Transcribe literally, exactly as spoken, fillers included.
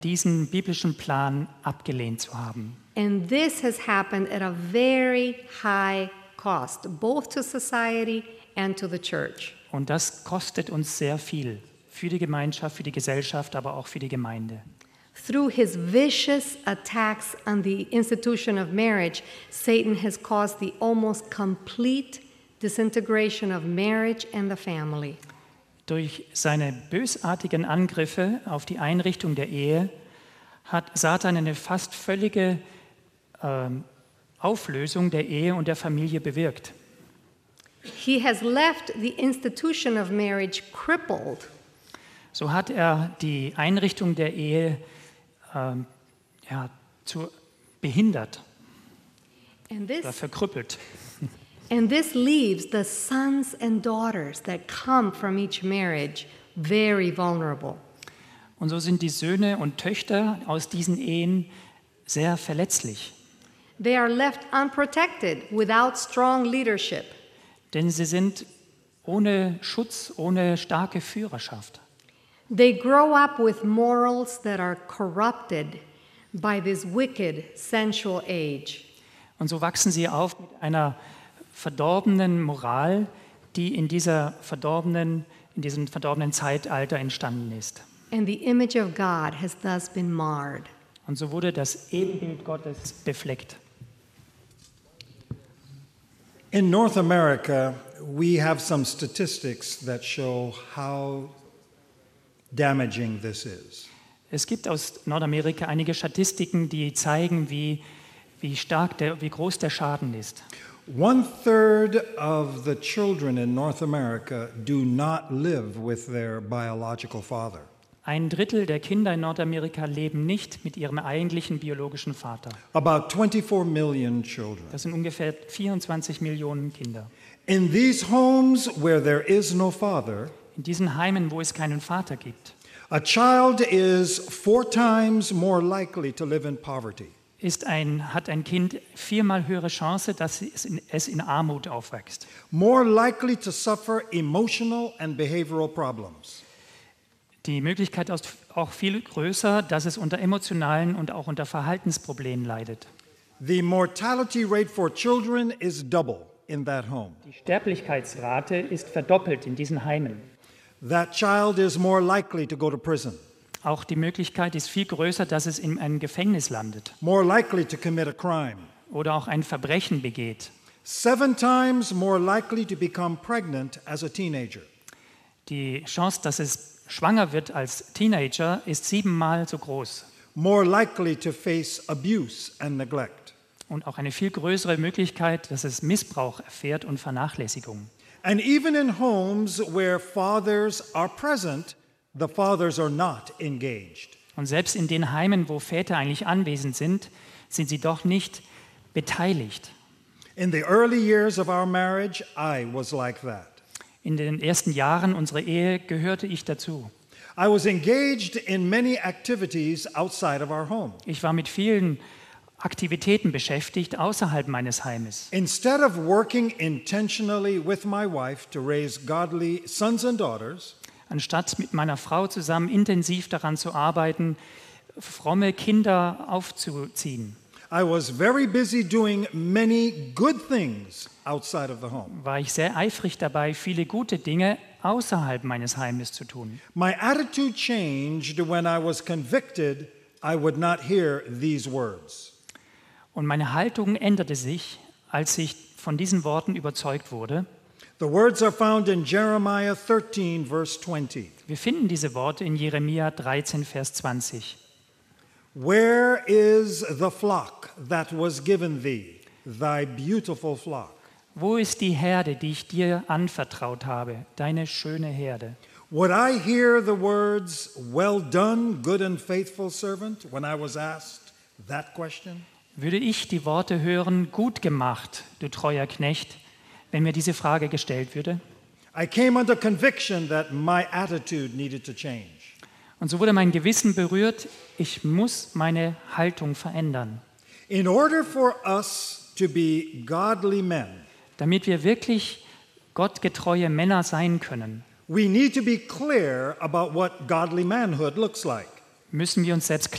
diesen biblischen Plan abgelehnt zu haben. And this has happened at a very high cost, both to society and to the church. Und das kostet uns sehr viel für die Gemeinschaft, für die Gesellschaft, aber auch für die Gemeinde. Through his vicious attacks on the institution of marriage, Satan has caused the almost complete disintegration of marriage and the family. Durch seine bösartigen Angriffe auf die Einrichtung der Ehe hat Satan eine fast völlige ähm, Auflösung der Ehe und der Familie bewirkt. He has left the institution of marriage crippled. So hat er die Einrichtung der Ehe ähm, ja, zu behindert And this, oder verkrüppelt. and this leaves the sons and daughters that come from each marriage very vulnerable. Und so sind die Söhne und Töchter aus diesen Ehen sehr verletzlich, They are left unprotected without strong leadership. denn sie sind ohne Schutz, ohne starke Führerschaft. They grow up with morals that are corrupted by this wicked sensual age. Und so wachsen sie auf mit einer verdorbenen Moral, die in dieser verdorbenen, in diesem verdorbenen Zeitalter entstanden ist. And the image of God has thus been marred. Und so wurde das Ebenbild Gottes befleckt. In North America, we have some statistics that show how damaging this is. Es gibt aus Nordamerika einige Statistiken, die zeigen, wie, wie stark der, wie groß der Schaden ist. One third of the children in North America do not live with their biological father. Ein Drittel der Kinder in Nordamerika leben nicht mit ihrem eigentlichen biologischen Vater. About twenty-four million children. Das sind ungefähr vierundzwanzig Millionen Kinder. In these homes where there is no father, In diesen Heimen, wo es keinen Vater gibt, a child is four times more likely to live in poverty. ist ein, hat ein Kind viermal höhere Chance, dass es in, es in Armut aufwächst. More likely to suffer emotional and behavioral problems. Die Möglichkeit ist auch viel größer, dass es unter emotionalen und auch unter Verhaltensproblemen leidet. The mortality rate for children is double in that home. Die Sterblichkeitsrate ist verdoppelt in diesen Heimen. That child is more likely to go to prison, Auch die Möglichkeit ist viel größer, dass es in einem Gefängnis landet more likely to commit a crime, oder auch ein Verbrechen begeht. seven times more likely to become pregnant as a teenager. Die Chance, dass es schwanger wird als Teenager, ist siebenmal so groß. More likely to face abuse and neglect. Und auch eine viel größere Möglichkeit, dass es Missbrauch erfährt und Vernachlässigung. And even in homes where fathers are present, the fathers are not engaged. Und selbst in den Heimen, wo Väter eigentlich anwesend sind, sind sie doch nicht beteiligt. In the early years of our marriage, I was like that. In den ersten Jahren unserer Ehe gehörte ich dazu. I was engaged in many activities outside of our home. Ich war mit vielen Aktivitäten beschäftigt außerhalb meines Heimes. Instead of working intentionally with my wife to raise godly sons and daughters, Anstatt mit meiner Frau zusammen intensiv daran zu arbeiten, fromme Kinder aufzuziehen, I was very busy doing many good things outside of the home. war ich sehr eifrig dabei, viele gute Dinge außerhalb meines Heimes zu tun. My attitude changed when I was convicted I would not hear these words. Und meine Haltung änderte sich, als ich von diesen Worten überzeugt wurde. The words are found in Jeremiah thirteen, verse twenty. Wir finden diese Worte in Jeremia dreizehn, Vers zwanzig. Where is the flock that was given thee, thy beautiful flock? Wo ist die Herde, die ich dir anvertraut habe, deine schöne Herde? Would I hear the words, well done, good and faithful servant, when I was asked that question? Würde ich die Worte hören, gut gemacht, du treuer Knecht, wenn mir diese Frage gestellt würde? I came under conviction that my attitude needed to change. Und so wurde mein Gewissen berührt, ich muss meine Haltung verändern, In order for us to be godly men, damit wir wirklich gottgetreue Männer sein können. we need to be clear about what godly manhood looks like. müssen wir uns selbst